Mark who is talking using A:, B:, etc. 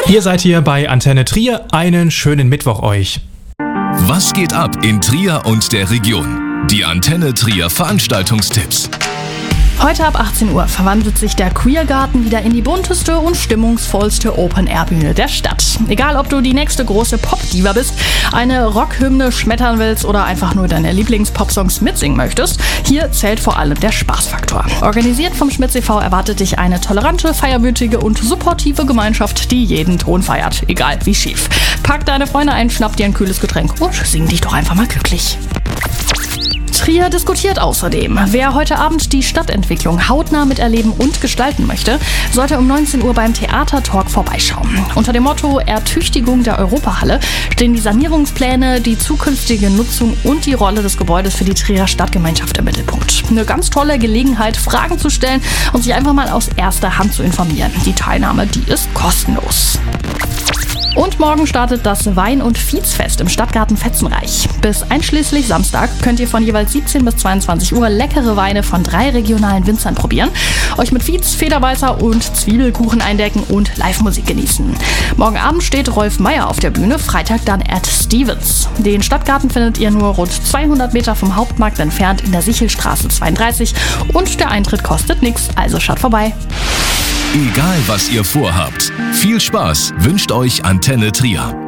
A: Ihr seid hier bei Antenne Trier. Einen schönen Mittwoch euch.
B: Was geht ab in Trier und der Region? Die Antenne Trier Veranstaltungstipps.
C: Heute ab 18 Uhr verwandelt sich der Queergarten wieder in die bunteste und stimmungsvollste Open-Air-Bühne der Stadt. Egal, ob du die nächste große Pop-Diva bist, eine Rockhymne schmettern willst oder einfach nur deine Lieblings-Pop-Songs mitsingen möchtest, hier zählt vor allem der Spaßfaktor. Organisiert vom Schmitz e.V. erwartet dich eine tolerante, feierwütige und supportive Gemeinschaft, die jeden Ton feiert, egal wie schief. Pack deine Freunde ein, schnapp dir ein kühles Getränk und sing dich doch einfach mal glücklich. Trier diskutiert außerdem. Wer heute Abend die Stadtentwicklung hautnah miterleben und gestalten möchte, sollte um 19 Uhr beim Theatertalk vorbeischauen. Unter dem Motto Ertüchtigung der Europahalle stehen die Sanierungspläne, die zukünftige Nutzung und die Rolle des Gebäudes für die Trierer Stadtgemeinschaft im Mittelpunkt. Eine ganz tolle Gelegenheit, Fragen zu stellen und sich einfach mal aus erster Hand zu informieren. Die Teilnahme, die ist kostenlos. Und morgen startet das Wein- und Viehsfest im Stadtgarten Fetzenreich. Bis einschließlich Samstag könnt ihr von jeweils 17 bis 22 Uhr leckere Weine von 3 regionalen Winzern probieren, euch mit Viez, Federweißer und Zwiebelkuchen eindecken und Live-Musik genießen. Morgen Abend steht Rolf Meyer auf der Bühne, Freitag dann Ed Stevens. Den Stadtgarten findet ihr nur rund 200 Meter vom Hauptmarkt entfernt in der Sichelstraße 32 und der Eintritt kostet nichts, also schaut vorbei.
B: Egal was ihr vorhabt, viel Spaß wünscht euch Antenne Trier.